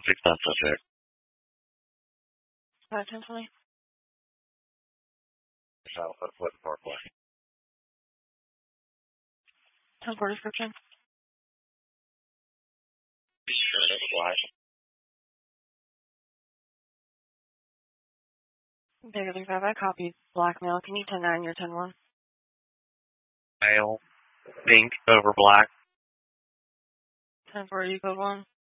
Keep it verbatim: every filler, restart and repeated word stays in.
Six nine subject. Five ten twenty. South of Pleasant Parkway. Ten four description. Sure, that's black. Bigger than five. I copied blackmail. Can you ten nine your ten one? Male. Pink over black. Ten four. You code one.